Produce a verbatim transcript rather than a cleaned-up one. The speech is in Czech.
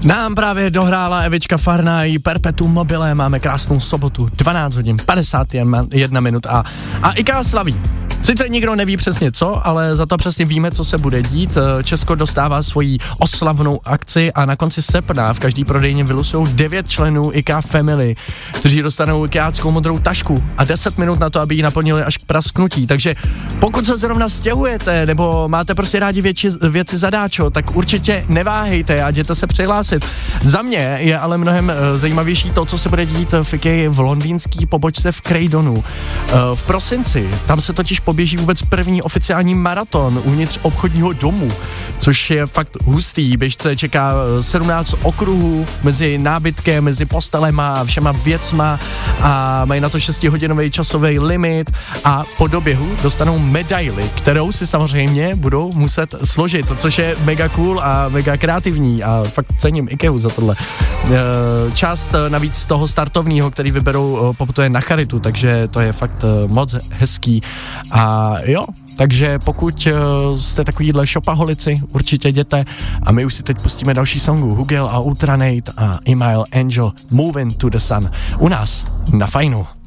Nám právě dohrála Evička Farná i Perpetuum mobile, máme krásnou sobotu, dvanáct hodin, padesát jedna minut a, a I K slaví. Sice nikdo neví přesně co, ale za to přesně víme, co se bude dít. Česko dostává svoji oslavnou akci a na konci srpna v každý prodejně vylusují devět členů I K Family, kteří dostanou IKEáckou modrou tašku a deset minut na to, aby ji naplnili až k prasknutí. Takže pokud se zrovna stěhujete nebo máte prostě rádi věci, věci zadáčo, tak určitě neváhejte a jděte se přihlásit. Za mě je ale mnohem zajímavější to, co se bude dít v IKEA v londýnský pobočce v Croydonu. V prosinci, tam se totiž poběží vůbec první oficiální maraton uvnitř obchodního domu, což je fakt hustý. Běžce čeká sedmnáct okruhů mezi nábytkem, mezi postelema a všema věcma a mají na to šestihodinový časový limit a po doběhu dostanou medaili, kterou si samozřejmě budou muset složit, což je mega cool a mega kreativní a fakt cením IKEA za tohle. Část navíc z toho startovního, který vyberou, poputuje na charitu, takže to je fakt moc hezký. A jo, takže pokud uh, jste takovýhle shopaholici, určitě jděte a my už si teď pustíme další songu Hugel a Ultranate a Email Angel Moving to the Sun u nás na Fajnu.